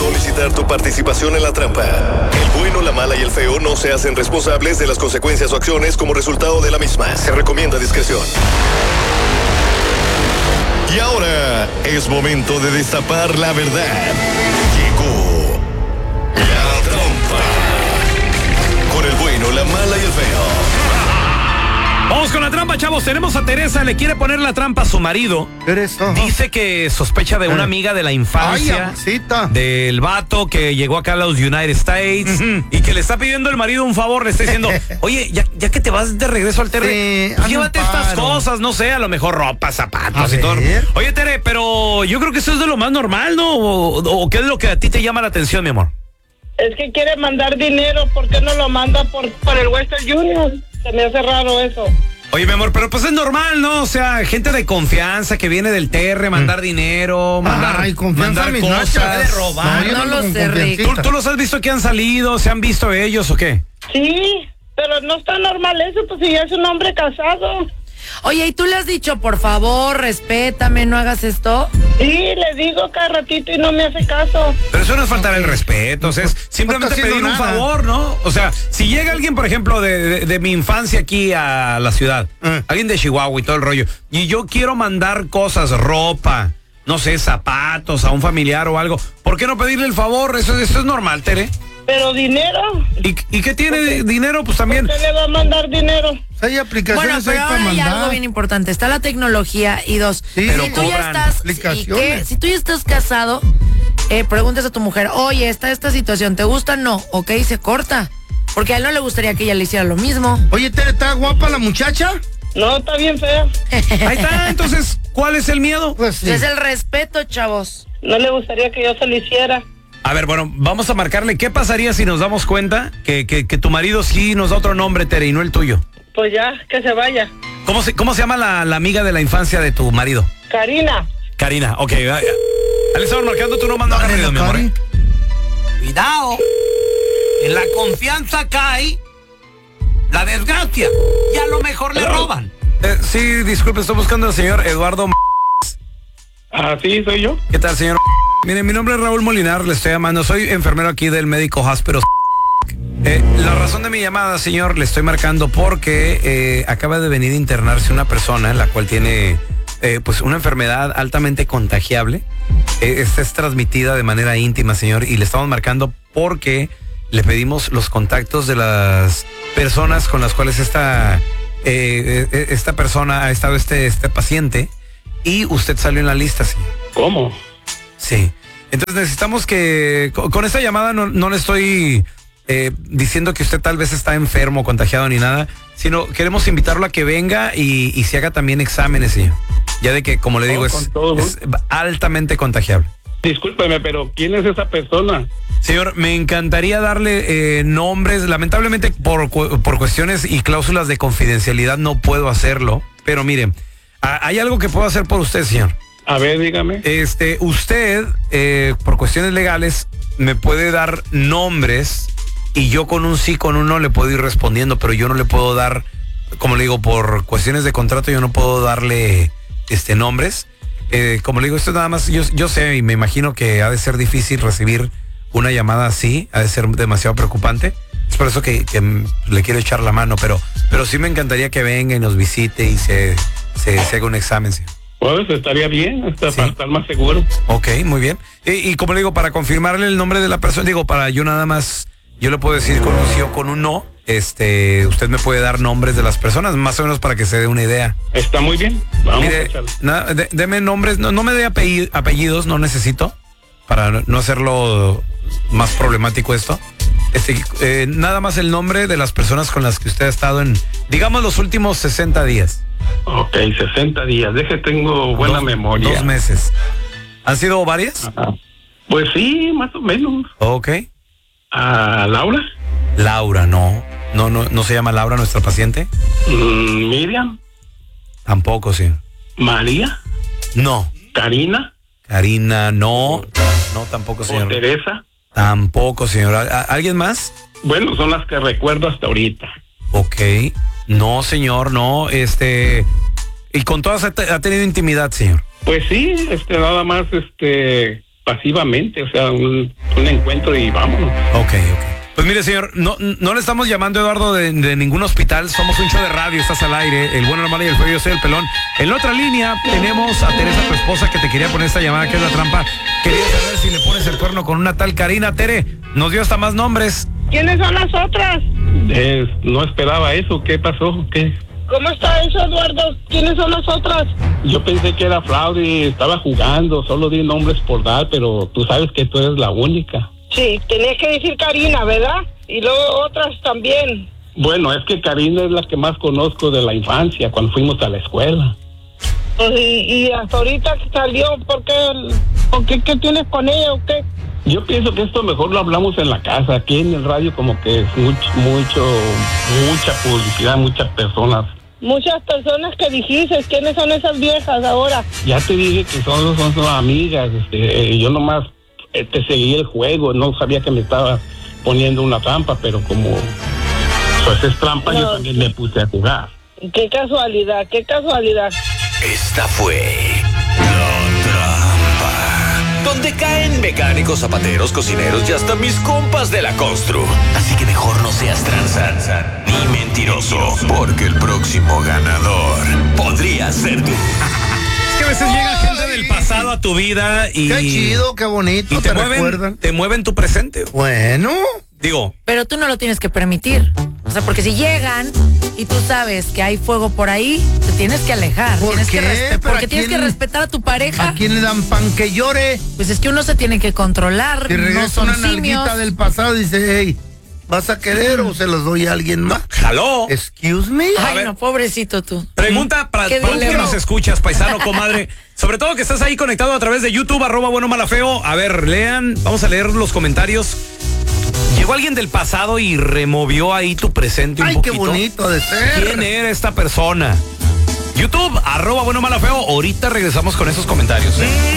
solicitar tu participación en la trampa. El bueno, la mala y el feo no se hacen responsables de las consecuencias o acciones como resultado de la misma. Se recomienda discreción. Y ahora es momento de destapar la verdad. Llegó la trampa. Con el bueno, la mala y el feo. Vamos con la trampa, chavos. Tenemos a Teresa, le quiere poner la trampa a su marido. Teresa. Dice que sospecha de una amiga de la infancia. Ay, del vato que llegó acá a los United States y que le está pidiendo el marido un favor. Le está diciendo, oye, ya que te vas de regreso al Tere, pues llévate estas cosas, no sé, a lo mejor ropa, zapatos y todo. Oye, Tere, pero yo creo que eso es de lo más normal, ¿no? ¿O qué es lo que a ti te llama la atención, mi amor? Es que quiere mandar dinero, ¿por qué no lo manda por el Western Union? Se me hace raro eso. Oye, mi amor, pero pues es normal, ¿no? O sea, gente de confianza que viene del TR, mandar dinero, mandar cosas. Robar, no lo sé, Rick. ¿Tú los has visto que han salido? ¿Se han visto ellos o qué? Sí, pero no está normal eso, pues si ya es un hombre casado. Oye, ¿y tú le has dicho, por favor, respétame, no hagas esto? Sí, le digo cada ratito y no me hace caso. Pero eso no es faltar el respeto, o sea, es simplemente pedir un favor, ¿no? O sea, si llega alguien, por ejemplo, de mi infancia aquí a la ciudad, alguien de Chihuahua y todo el rollo, y yo quiero mandar cosas, ropa, no sé, zapatos a un familiar o algo, ¿por qué no pedirle el favor? Eso es normal, Tere. Pero dinero. ¿Y qué tiene de dinero? Pues también. ¿Por qué le va a mandar dinero? Hay aplicaciones pero ahí para hay mandar. algo bien importante. Está la tecnología y dos. Sí, pero si tú ya estás, si tú ya estás casado, preguntas a tu mujer, oye, está esta situación, ¿te gusta? No, ok, se corta. Porque a él no le gustaría que ella le hiciera lo mismo. Oye, Tere, ¿está guapa la muchacha? No, está bien fea. Ahí está, entonces, ¿cuál es el miedo? Pues sí. Es el respeto, chavos. No le gustaría que yo se lo hiciera. A ver, bueno, vamos a marcarle. ¿Qué pasaría si nos damos cuenta que tu marido sí nos da otro nombre, Tere, y no el tuyo? Pues ya, que se vaya. ¿Cómo se llama la amiga de la infancia de tu marido? Karina. Karina, ok. Alessandro, marcando tu nombre, no hagas ruido, mi amor. Cuidado. En la confianza cae la desgracia. Y a lo mejor le roban. Sí, disculpe, estoy buscando al señor Eduardo. Ah, sí, soy yo. ¿Qué tal, señor? Mire, mi nombre es Raúl Molinar, le estoy llamando. Soy enfermero aquí del médico Hospital. La razón de mi llamada, señor, le estoy marcando porque acaba de venir a internarse una persona la cual tiene pues una enfermedad altamente contagiable. Esta es transmitida de manera íntima, señor, y le estamos marcando porque le pedimos los contactos de las personas con las cuales esta persona ha estado, este paciente, y usted salió en la lista, señor. ¿Cómo? Sí. Entonces necesitamos que con esta llamada no le estoy diciendo que usted tal vez está enfermo, contagiado ni nada, sino queremos invitarlo a que venga y se haga también exámenes, señor. Ya de que, como le digo, es altamente contagiable. Discúlpeme, pero ¿quién es esa persona? Señor, me encantaría darle nombres. Lamentablemente por cuestiones y cláusulas de confidencialidad no puedo hacerlo, pero mire, hay algo que puedo hacer por usted, señor. A ver, dígame. Usted, por cuestiones legales, me puede dar nombres y yo con un sí, con un no le puedo ir respondiendo, pero yo no le puedo dar, como le digo, por cuestiones de contrato, yo no puedo darle nombres. Como le digo, esto nada más, yo sé y me imagino que ha de ser difícil recibir una llamada así, ha de ser demasiado preocupante. Es por eso que le quiero echar la mano, pero sí me encantaría que venga y nos visite y se haga un examen, señor. Pues estaría bien, hasta ¿sí? Para estar más seguro. Ok, muy bien. Y como le digo, para confirmarle el nombre de la persona, para yo nada más, yo le puedo decir con un sí o con un no. Usted me puede dar nombres de las personas, más o menos para que se dé una idea. Está muy bien. Vamos a echarle. Deme nombres, no me dé apellidos, no necesito, para no hacerlo más problemático esto. Nada más el nombre de las personas con las que usted ha estado en, digamos, los últimos 60 días. Ok, 60 días. Tengo buena memoria. 2 meses. ¿Han sido varias? Ajá. Pues sí, más o menos. Ok. ¿A Laura? Laura, no se llama Laura nuestra paciente. Miriam. Tampoco, sí. María. No. Karina. Karina, no, tampoco, señor. ¿O Teresa? Tampoco, señor. ¿Alguien más? Bueno, son las que recuerdo hasta ahorita. Ok. No, señor, no. Y con todas ha tenido intimidad, señor. Pues sí, nada más, pasivamente, o sea, un encuentro y vámonos. Ok. Pues mire, señor, no le estamos llamando, Eduardo, de ningún hospital. Somos un show de radio, estás al aire. El bueno, la mala y el feo, yo soy el pelón. En la otra línea tenemos a Teresa, tu esposa, que te quería poner esta llamada, que es la trampa. Quería saber si le pones el cuerno con una tal Karina. Tere, nos dio hasta más nombres. ¿Quiénes son las otras? No esperaba eso, ¿qué pasó? ¿Qué? ¿Cómo está eso, Eduardo? ¿Quiénes son las otras? Yo pensé que era fraude, estaba jugando, solo di nombres por dar, pero tú sabes que tú eres la única. Sí, tenías que decir Karina, ¿verdad? Y luego otras también. Bueno, es que Karina es la que más conozco de la infancia, cuando fuimos a la escuela. Pues y hasta ahorita que salió, ¿por qué? ¿Qué tienes con ella o qué? Yo pienso que esto mejor lo hablamos en la casa. Aquí en el radio como que es mucha publicidad, muchas personas. Muchas personas que dijiste, ¿quiénes son esas viejas ahora? Ya te dije que son amigas, yo nomás te seguí el juego, no sabía que me estaba poniendo una trampa, pero como pues es trampa, yo también me puse a jugar. Qué casualidad. Esta fue La Trampa, donde caen mecánicos, zapateros, cocineros y hasta mis compas de la constru. Así que mejor no seas tranza ni mentiroso, porque el próximo ganador podría ser tú. Que a veces llega gente del pasado a tu vida y... Qué chido, qué bonito, y te recuerdan. te mueven tu presente. Bueno. Digo... Pero tú no lo tienes que permitir. O sea, porque si llegan y tú sabes que hay fuego por ahí, te tienes que alejar. ¿Por qué? Porque tienes que respetar a tu pareja. ¿A quién le dan pan que llore? Pues es que uno se tiene que controlar. Si regresa no son una simios. nalguita del pasado y dice, hey, ¿vas a querer o se los doy a alguien más? ¡Jaló! Excuse me. Ay, no, pobrecito tú. Pregunta para ¿Qué los que dijo? nos escuchas, paisano, comadre. Sobre todo que estás ahí conectado a través de YouTube, @buenomalafeo. A ver, vamos a leer los comentarios. ¿Llegó alguien del pasado y removió ahí tu presente un Ay, poquito? qué bonito de ser. ¿Quién era esta persona? YouTube, @buenomalafeo. Ahorita regresamos con esos comentarios,